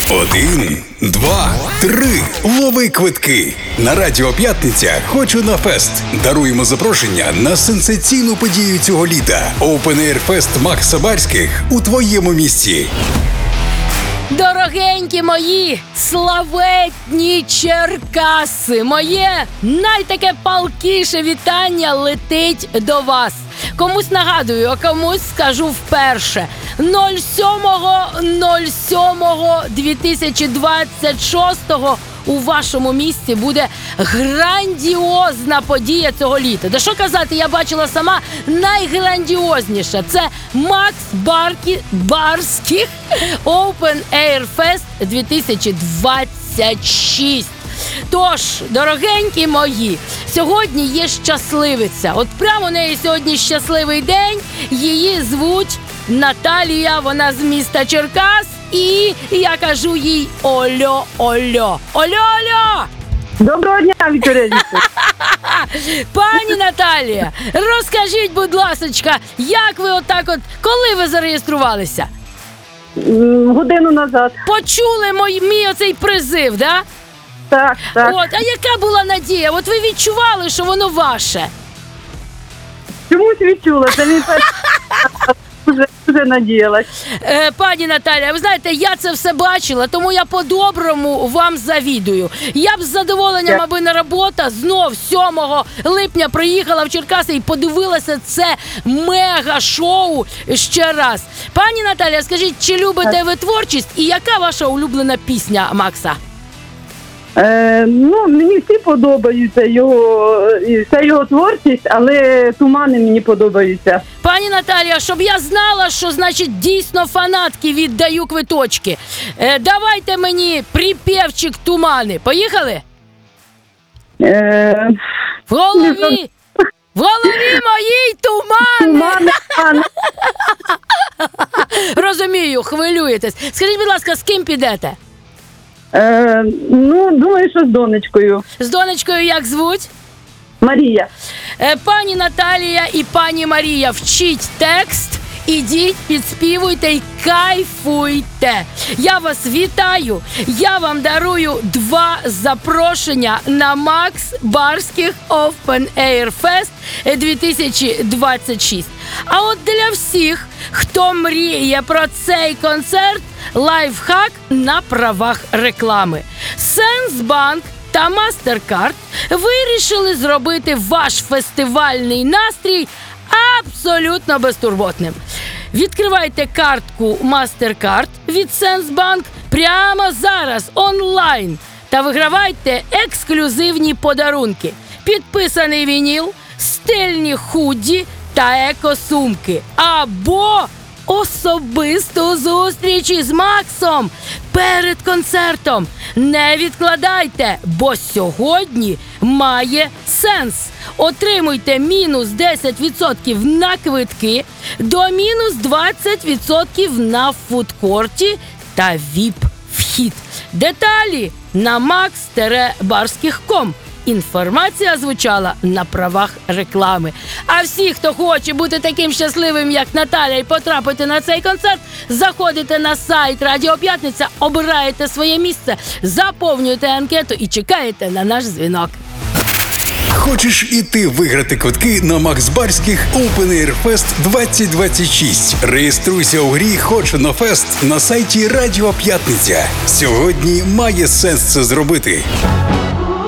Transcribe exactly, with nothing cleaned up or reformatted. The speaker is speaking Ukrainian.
Один, два, три. Лови квитки. На Радіо П'ятниця «Хочу на фест». Даруємо запрошення на сенсаційну подію цього літа. Open Air Fest Макса Барських у твоєму місті. Дорогенькі мої славетні Черкаси, моє найтаке палкіше вітання летить до вас. Комусь нагадую, а комусь скажу вперше. сьомого сьомого дві тисячі двадцять шостого у вашому місті буде грандіозна подія цього літа. Да що казати, я бачила сама найграндіозніше. Це Макс Баркі... Барських Open Air Fest дві тисячі двадцять шість. Тож, дорогенькі мої, сьогодні є щасливиця. От прямо у неї сьогодні щасливий день. Її звуть Наталія, вона з міста Черкас. І я кажу їй Ольо, Ольо. Ольо, Ольо! Доброго дня, Вікторія. Пані Наталія, розкажіть, будь ласочка, як ви отак от, коли ви зареєструвалися? Годину назад. Почули мій, мій оцей призив, да? Так, так. От, а яка була надія? От ви відчували, що воно ваше? Чомусь відчула, це мій перший. Вже, вже надіялась. Е, пані Наталя, ви знаєте, я це все бачила, тому я по-доброму вам завідую. Я б з задоволенням, аби на робота знов сьомого липня приїхала в Черкаси і подивилася це мега-шоу ще раз. Пані Наталя, скажіть, чи любите ви творчість і яка ваша улюблена пісня Макса? Е, ну, мені всі подобаються його, вся його творчість, але тумани мені подобаються. Пані Наталія, щоб я знала, що, значить, дійсно фанатки віддаю квиточки. Е, давайте мені припівчик «Тумани». Поїхали? Е, В голові, в голові моїй тумани. тумани. Розумію, хвилюєтесь. Скажіть, будь ласка, з ким підете? Е, ну, думаю, що з донечкою. З донечкою як звуть? Марія. Е, пані Наталія і пані Марія, вчіть текст, ідіть, підспівуйте і кайфуйте. Я вас вітаю. Я вам дарую два запрошення на Макс Барських Open Air Fest дві тисячі двадцять шість. А от для всіх, хто мріє про цей концерт, лайфхак на правах реклами. Сенсбанк та MasterCard вирішили зробити ваш фестивальний настрій абсолютно безтурботним. Відкривайте картку MasterCard від Сенсбанк прямо зараз онлайн та вигравайте ексклюзивні подарунки. Підписаний вініл, стильні худді та екосумки. Або особисту зустріч із Максом перед концертом. Не відкладайте, бо сьогодні має сенс. Отримуйте мінус десять відсотків на квитки, до мінус двадцять відсотків на фудкорті та віп-вхід. Деталі на макс барських крапка ком. Інформація звучала на правах реклами. А всі, хто хоче бути таким щасливим, як Наталя, і потрапити на цей концерт, заходите на сайт Радіо П'ятниця, обираєте своє місце, заповнюєте анкету і чекаєте на наш дзвінок. Хочеш і ти виграти квитки на Макс Барських Open Air Fest двадцять двадцять шість? Реєструйся у грі «Хочу на фест» на сайті Радіо П'ятниця. Сьогодні має сенс це зробити.